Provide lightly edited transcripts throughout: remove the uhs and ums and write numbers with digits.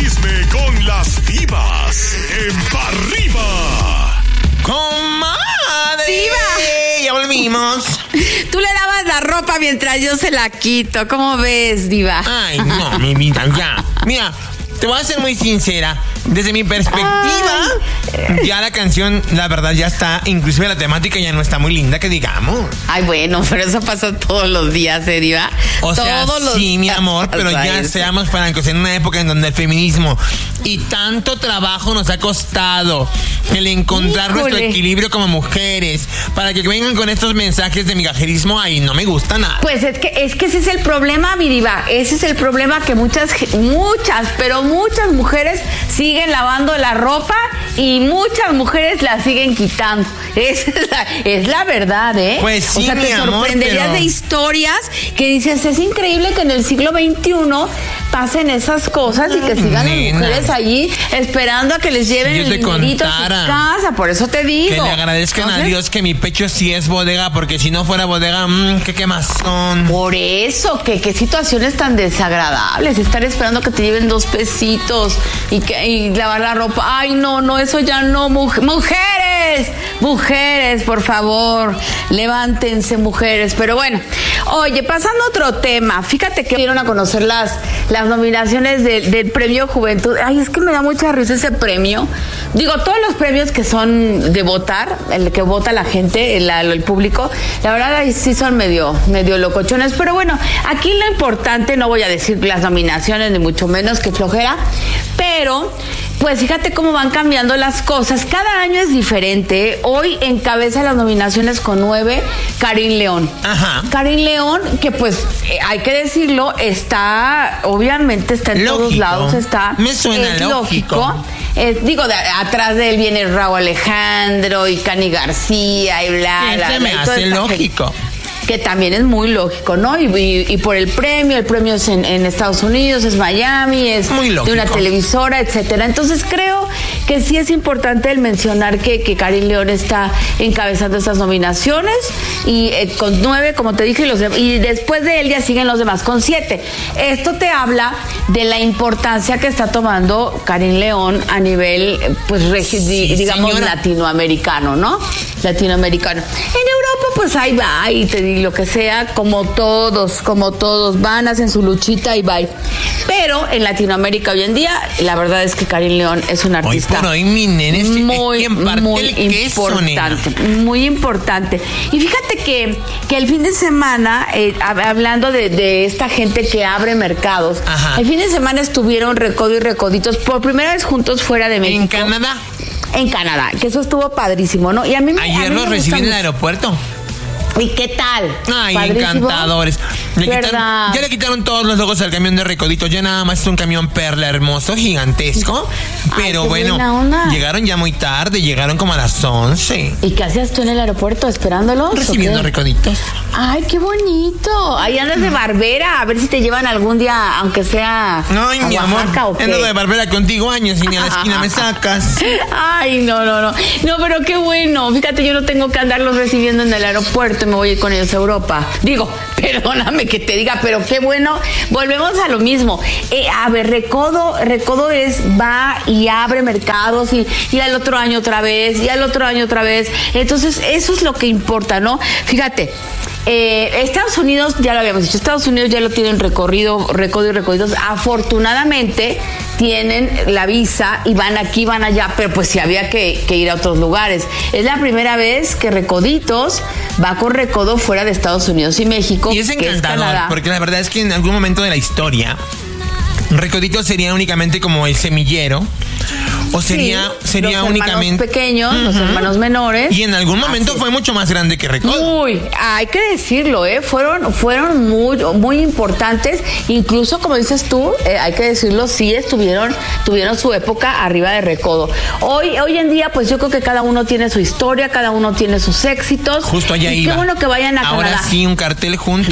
chisme con las divas en Pa' Arriba. ¡Comadre! ¡Diva! Ya volvimos. Tú le lavas la ropa mientras yo se la quito. ¿Cómo ves, diva? Ay, no, mi vida, ya. Mira, te voy a ser muy sincera. Desde mi perspectiva, ya la canción, la verdad, ya está. Inclusive la temática ya no está muy linda, que digamos. Ay, bueno, pero eso pasa todos los días, diva. O sea, sí, mi amor, pero ya seamos francos, en una época en donde el feminismo y tanto trabajo nos ha costado el encontrar nuestro equilibrio como mujeres, para que vengan con estos mensajes de migajerismo, ahí no me gusta nada. Pues es que ese es el problema, mi diva. Ese es el problema, que muchas mujeres siguen lavando la ropa y muchas mujeres la siguen quitando. Es la verdad, ¿eh? Pues sí, o sea, te sorprenderías de historias que dices, es increíble que en el siglo XXI pasen esas cosas y que sigan las mujeres allí esperando a que les lleven el dinerito a su casa. Por eso te digo. Que le agradezcan a Dios que mi pecho sí es bodega, porque si no fuera bodega, qué quemazón. Por eso, qué situaciones tan desagradables. Estar esperando que te lleven 2 pesitos y lavar la ropa. Ay, no, eso ya no. Mujeres, por favor, levántense, mujeres. Pero bueno, oye, pasando a otro tema, fíjate que dieron a conocer las nominaciones del Premio Juventud. Ay, es que me da mucha risa ese premio. Digo, todos los premios que son de votar, el que vota la gente, el público, la verdad ahí sí son medio locochones. Pero bueno, aquí lo importante, no voy a decir las nominaciones, ni mucho menos, que flojera, pero pues fíjate cómo van cambiando las cosas. Cada año es diferente. Hoy encabeza las nominaciones con 9 Karin León. Ajá. Karin León, que pues hay que decirlo, obviamente está en todos lados. Me suena lógico. Atrás de él viene Raúl Alejandro y Cani García y bla, bla, bla. Me hace lógico. Que también es muy lógico, ¿no? Y por el premio es en Estados Unidos, es Miami, es muy de una televisora, etcétera. Entonces creo que sí es importante el mencionar que Karin León está encabezando estas nominaciones y con 9, como te dije, y después de él ya siguen los demás con 7. Esto te habla de la importancia que está tomando Karin León a nivel, pues, digamos, señora, latinoamericano, ¿no? Latinoamericano. En Europa, pues ahí va, y te digo lo que sea, como todos van, hacen su luchita y bye. Pero en Latinoamérica hoy en día, la verdad es que Karin León es una artista mi nene, muy importante, muy importante. Y fíjate que el fin de semana, hablando de esta gente que abre mercados, ajá, el fin de semana estuvieron Recodo y Recoditos por primera vez juntos fuera de México. En Canadá, que eso estuvo padrísimo, ¿no? Y ayer los recibí en el aeropuerto. ¿Y qué tal? Ay, padrísimo. Encantadores. Ya le quitaron todos los logos al camión de Recoditos. Ya nada más es un camión perla hermoso, gigantesco. Pero bueno, llegaron ya muy tarde. Llegaron como a las 11. ¿Y qué hacías tú en el aeropuerto esperándolos? Recibiendo Recoditos. Ay, qué bonito. Ahí andas de barbera. A ver si te llevan algún día, aunque sea. Ay, mi amor. Ando de barbera contigo años y ni a la esquina me sacas. Ay, no. No, pero qué bueno. Fíjate, yo no tengo que andarlos recibiendo en el aeropuerto. Me voy a ir con ellos a Europa. Digo, perdóname que te diga, pero qué bueno. Volvemos a lo mismo. A ver, Recodo va y abre mercados y al otro año otra vez, y al otro año otra vez. Entonces, eso es lo que importa, ¿no? Fíjate, Estados Unidos, ya lo habíamos dicho, Estados Unidos ya lo tienen Recodo y Recoditos. Afortunadamente tienen la visa y van aquí, van allá, pero pues sí había que ir a otros lugares. Es la primera vez que Recoditos va con Recodo fuera de Estados Unidos y México. Y es encantador, porque la verdad es que en algún momento de la historia Recoditos sería únicamente como el semillero. O sería únicamente los pequeños, los hermanos menores. Y en algún momento fue mucho más grande que Recodo. Uy, hay que decirlo, fueron muy importantes. Incluso, como dices tú, hay que decirlo, sí tuvieron su época arriba de Recodo. Hoy en día, pues yo creo que cada uno tiene su historia, cada uno tiene sus éxitos. Justo allá iba. Qué bueno que vayan a Ahora Canadá. Sí, un cartel juntos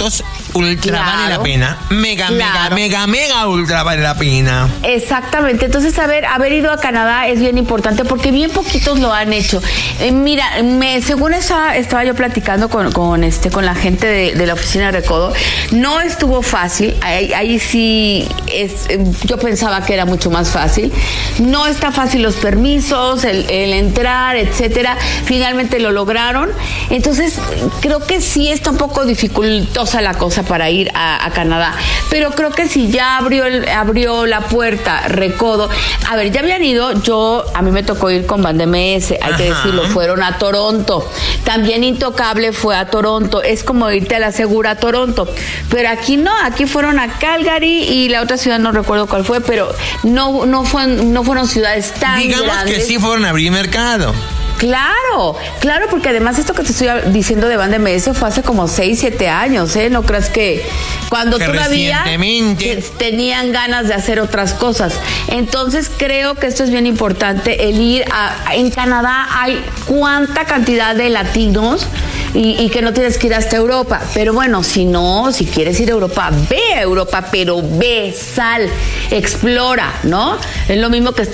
ultra Claro. vale la pena. Mega ultra vale la pena. Exactamente. Entonces, haber ido a Canadá es bien importante porque bien poquitos lo han hecho. Mira, según estaba yo platicando con la gente de la oficina de Recodo, no estuvo fácil. Ahí sí yo pensaba que era mucho más fácil. No está fácil los permisos, el entrar, etcétera. Finalmente lo lograron. Entonces, creo que sí está un poco dificultosa la cosa para ir a Canadá. Pero creo que si ya abrió la puerta Recodo. A ver, ya habían ido, a mí me tocó ir con Bandemes, hay que decirlo, fueron a Toronto. También Intocable fue a Toronto. Es como irte a la segura a Toronto. Pero aquí no, aquí fueron a Calgary y la otra ciudad no recuerdo cuál fue, pero no fueron ciudades tan Digamos grandes. que sí fueron a abrir mercado. Claro, porque además esto que te estoy diciendo de Banda MS fue hace como 6, 7 años, ¿eh? No creas que cuando que todavía recientemente tenían ganas de hacer otras cosas. Entonces creo que esto es bien importante, el ir en Canadá hay cuánta cantidad de latinos y que no tienes que ir hasta Europa. Pero bueno, si quieres ir a Europa, ve a Europa, pero ve, sal, explora, ¿no? Es lo mismo que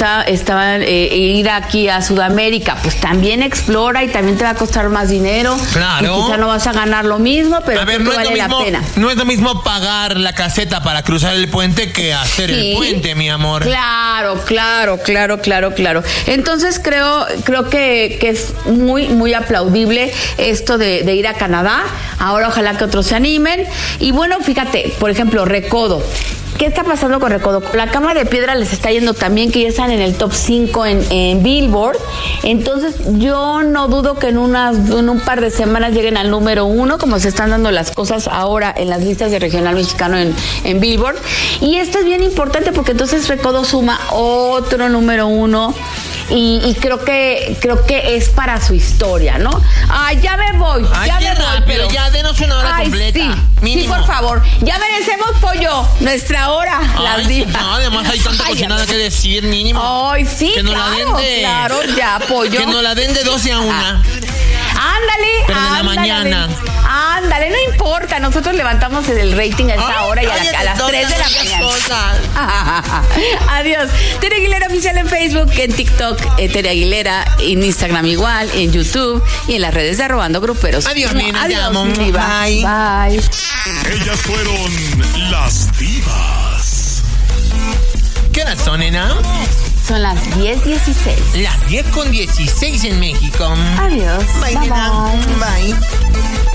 ir aquí a Sudamérica, pues también explora y también te va a costar más dinero. Claro. Y quizá no vas a ganar lo mismo, pero a ver, creo que vale la pena. No es lo mismo pagar la caseta para cruzar el puente que hacer el puente, mi amor. Claro. Entonces creo que es muy, muy aplaudible esto de ir a Canadá. Ahora ojalá que otros se animen. Y bueno, fíjate, por ejemplo, Recodo. ¿Qué está pasando con Recodo? La Cama de Piedra les está yendo también, que ya están en el top 5 en Billboard. Entonces, yo no dudo que en un par de semanas lleguen al número 1, como se están dando las cosas ahora en las listas de regional mexicano en Billboard. Y esto es bien importante porque entonces Recodo suma otro número 1. Y creo que es para su historia, ¿no? Ay, ya me voy. Ay, ya qué me voy, rápido, pero ya denos una hora completa. Sí, mínimo. sí, por favor. Ya merecemos, pollo, nuestra hora. Ay, Las divas. no, además hay tanta cochinada que decir, mínimo. Ay, sí, que nos la den claro, ya, pollo. Que nos la den de 12 a 1. Ándale, Pero de la mañana. Ándale, no importa. Nosotros levantamos el rating a esa hora y a las 3 de la mañana. Adiós. Tere Aguilera Oficial en Facebook, en TikTok, Tere Aguilera, en Instagram igual, en YouTube y en las redes de Arrobando Gruperos. Adiós, nena, te Adiós, amo. diva. Bye. Bye. Ellas fueron las divas. ¿Qué horas son, nena? Son las 10:16. Las 10:16 en México. Adiós. Bye, nena. Bye.